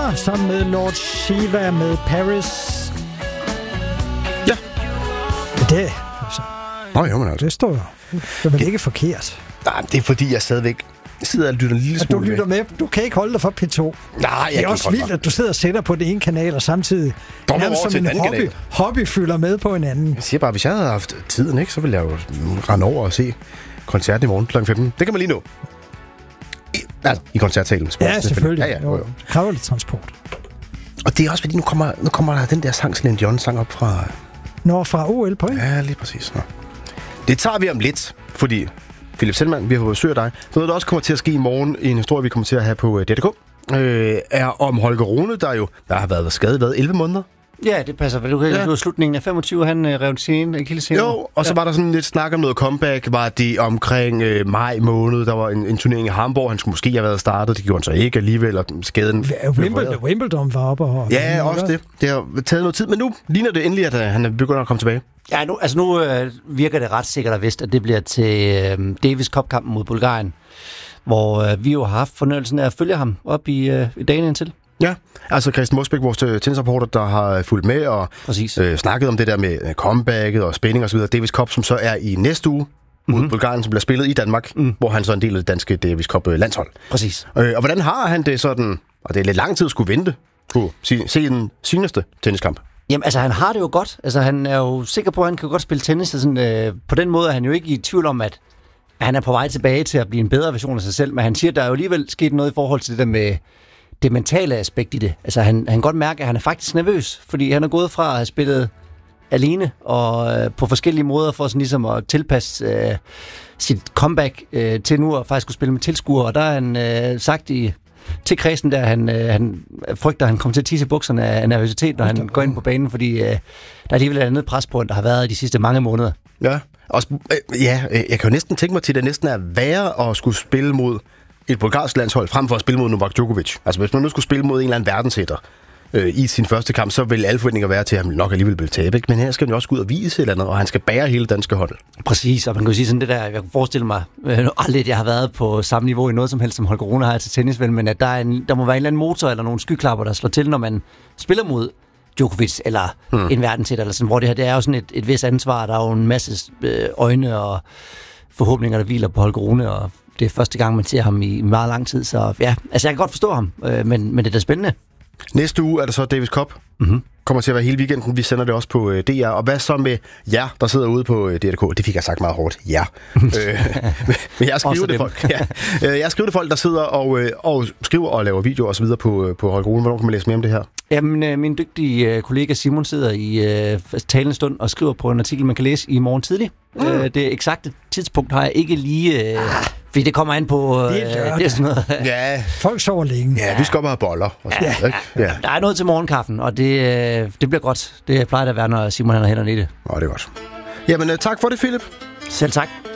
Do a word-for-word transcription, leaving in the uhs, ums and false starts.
Madonna sammen med Lord Shiva med Paris. Ja. Det, altså, Nå, jo, men altså. det står jo. Det er vel ikke forkert. Nej, det er fordi, jeg stadigvæk sidder og lytter en lille smule du lytter med. Du kan ikke holde dig for P to. Nej, jeg det er kan også ikke vildt, at du sidder og sætter på den ene kanal, og samtidig Kom nærmest over som til en en hobby, kanal. hobby fylder med på en anden. Jeg siger bare, hvis jeg havde haft tiden, ikke, så ville jeg jo rende over og se koncerten i morgen klokken femten. Det kan man lige nå. I, altså, i koncertsalen. Ja, selvfølgelig. Ja, ja, jo, jo. Det kræver lidt transport. Og det er også fordi, nu kommer, nu kommer der den der sang, Celine Dion sang op fra... Når fra O L på, ikke? Ja, lige præcis. Nå. Det tager vi om lidt, fordi Philip Selman, vi har fået besøg af dig. Noget, der også kommer til at ske i morgen, i en historie, vi kommer til at have på D R K, øh, er om Holger Rune, der jo der har været skadet hvad, elleve måneder. Ja, det passer. Du kan ja. slutningen af femogtyve, han øh, rev en scene, en kildescene. Jo, og så ja. var der sådan lidt snak om noget comeback. Var det omkring øh, maj måned, der var en, en turnering i Hamburg. Han skulle måske have været startet, det gjorde han så ikke alligevel, og skaden... Wimbledon, Wimbledon var oppe og... Ja, også det. Det har taget noget tid, men nu ligner det endelig, at han er begyndt at komme tilbage. Ja, nu, altså nu øh, virker det ret sikkert og vist, at det bliver til øh, Davis Cup-kampen mod Bulgarien, hvor øh, vi jo har haft fornøjelsen af at følge ham op i, øh, i dagen indtil. Ja, altså Christian Mosbæk, vores tennisreporter, der har fulgt med og øh, snakket om det der med comebacket og spænding og så videre. Davis Cup, som så er i næste uge mod mm-hmm. Bulgarien, som bliver spillet i Danmark, mm. hvor han så er en del af det danske Davis Cup-landshold. Præcis. Øh, og hvordan har han det sådan, og det er lidt lang tid at skulle vente på se, se den seneste tenniskamp? Jamen, altså, han har det jo godt. Altså, han er jo sikker på, at han kan godt spille tennis. Sådan, øh, på den måde er han jo ikke i tvivl om, at han er på vej tilbage til at blive en bedre version af sig selv. Men han siger, at der er jo alligevel sket noget i forhold til det der med det mentale aspekt i det. Altså, han, han kan godt mærke, at han er faktisk nervøs, fordi han er gået fra at have spillet alene og øh, på forskellige måder for sådan ligesom at tilpasse øh, sit comeback øh, til nu at faktisk skulle spille med tilskuere. Og der har han øh, sagt i til kredsen der, han, øh, han frygter, at han kommer til at tisse bukserne af nervøsitet, når han går ind på banen, fordi øh, der er alligevel et andet pres på, end der har været de sidste mange måneder. Ja, også, øh, ja, jeg kan jo næsten tænke mig til, at det næsten er værre at skulle spille mod et bulgarsk landshold, frem for at spille mod Novak Djokovic. Altså, hvis man nu skulle spille mod en eller anden verdenshætter øh, i sin første kamp, så vil alle forventninger være til, at han nok alligevel vil tabe. Men her skal han jo også gå ud og vise et eller andet, og han skal bære hele danske hold. Præcis, og man kan jo sige sådan det der, jeg kan forestille mig, øh, aldrig at jeg har været på samme niveau i noget som helst, som Holger Rune har til tennis, men at der, er en, der må være en eller anden motor eller nogle skyklapper, der slår til, når man spiller mod Djokovic eller hmm. en verdenshætter, eller sådan, hvor det her, det er jo sådan et, et vis ansvar, der er jo en masse øh, øjne og forhåbninger, der hviler på Holger Rune, og det er første gang, man ser ham i meget lang tid, så ja, altså jeg kan godt forstå ham, øh, men, men det er da spændende. Næste uge er der så Davis Cup. Mm-hmm. Kommer til at være hele weekenden. Vi sender det også på øh, D R. Og hvad så med jer, der sidder ude på øh, D R K? Det fik jeg sagt meget hårdt. Ja. øh, men jeg skriver det folk. Ja. Øh, jeg skriver det folk, der sidder og, øh, og skriver og laver videoer og så videre på, øh, på Holger Rune. Hvornår kan man læse mere om det her? Jamen, øh, min dygtige øh, kollega Simon sidder i øh, talende stund og skriver på en artikel, man kan læse i morgen tidlig. Mm. Øh, det eksakte tidspunkt har jeg ikke lige... Øh, fordi det kommer an på... Øh, det er, det er sådan noget. Ja. Folk sover længe. Ja, vi skal op og have boller. Og sådan, ja, ikke? Ja. Der er noget til morgenkaffen, og det, øh, det bliver godt. Det plejer at være, når Simon han har hænderne i det. Nå, det er godt. Jamen, tak for det, Philip. Selv tak.